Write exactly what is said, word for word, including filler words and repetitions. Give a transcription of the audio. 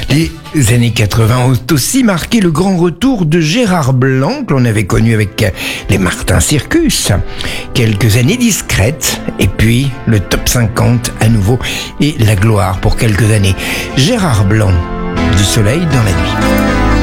Les années quatre-vingts ont aussi marqué le grand retour de Gérard Blanc, que l'on avait connu avec les Martin Circus. Quelques années discrètes, et puis le top cinquante à nouveau, et la gloire pour quelques années. Gérard Blanc, du soleil dans la nuit.